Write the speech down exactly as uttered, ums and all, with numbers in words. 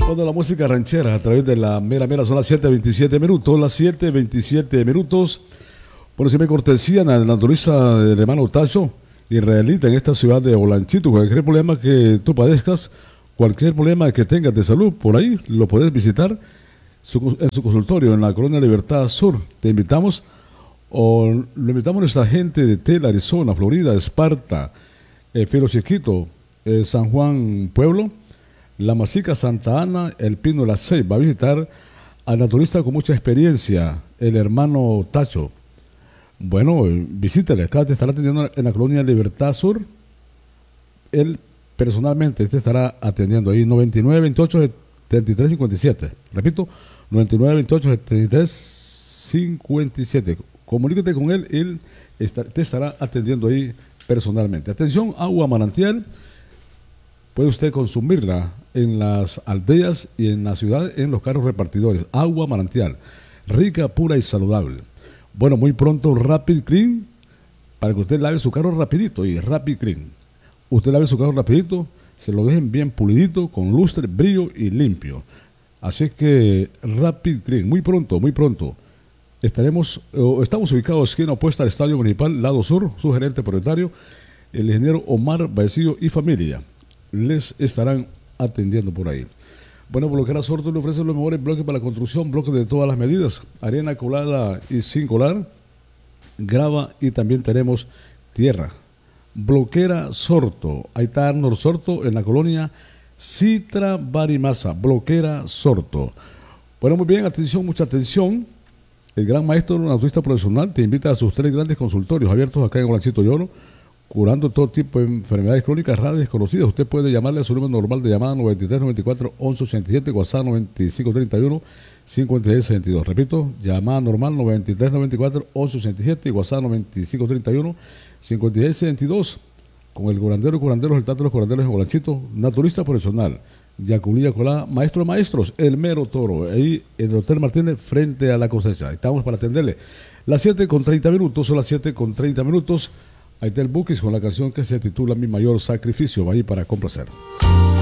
Toda la música ranchera a través de la mera mera, son las siete veintisiete minutos, las siete veintisiete minutos. Por si me cortesía a la naturista del hermano Tacho, israelita en esta ciudad de Olanchito. Cualquier problema que tú padezcas, cualquier problema que tengas de salud, por ahí lo puedes visitar su, en su consultorio en la Colonia Libertad Sur. Te invitamos, o lo invitamos a nuestra gente de Tela, Arizona, Florida, Esparta, eh, Filo Chiquito, eh, San Juan Pueblo, La Masica, Santa Ana, El Pino, La Ceiba. Va a visitar al naturista con mucha experiencia, el hermano Tacho. Bueno, visítale, acá te estará atendiendo en la Colonia Libertad Sur. Él personalmente te estará atendiendo ahí, noventa y nueve veintiocho setenta y tres cincuenta y siete. Repito, noventa y nueve veintiocho setenta y tres cincuenta y siete. Comunícate con él, él está, te estará atendiendo ahí personalmente. Atención, agua manantial. Puede usted consumirla en las aldeas y en la ciudad en los carros repartidores. Agua manantial, rica, pura y saludable. Bueno, muy pronto Rapid Clean, para que usted lave su carro rapidito. Y Rapid Clean, usted lave su carro rapidito, se lo dejen bien pulidito, con lustre, brillo y limpio. Así que Rapid Clean, muy pronto, muy pronto. Estaremos, eh, estamos ubicados esquina opuesta al Estadio Municipal, lado sur. Su gerente propietario, el ingeniero Omar Baecillo y familia, les estarán atendiendo por ahí. Bueno, Bloquera Sorto le ofrece los mejores bloques para la construcción, bloques de todas las medidas, arena colada y sin colar, grava, y también tenemos tierra. Bloquera Sorto, ahí está Arnold Sorto en la colonia Citra Barimasa, Bloquera Sorto. Bueno, muy bien, atención, mucha atención. El gran maestro naturista profesional te invita a sus tres grandes consultorios abiertos acá en Olanchito Lloro, curando todo tipo de enfermedades crónicas raras y desconocidas. Usted puede llamarle a su número normal de llamada noventa y tres noventa y cuatro once ochenta y siete, WhatsApp noventa y cinco treinta y uno cincuenta y seis sesenta y dos. Repito, llamada normal noventa y tres noventa y cuatro once ochenta y siete y WhatsApp noventa y cinco treinta y uno cincuenta y seis sesenta y dos. Con el curandero y curanderos, el tato de los curanderos en Olanchito, naturista profesional, Yaculilla Colá, maestro de maestros, el mero toro, ahí en el Hotel Martínez frente a la cosecha. Estamos para atenderle. Las siete con treinta minutos, son las siete con treinta minutos. Ahí está el Bukis con la canción que se titula Mi Mayor Sacrificio, va ahí para complacer.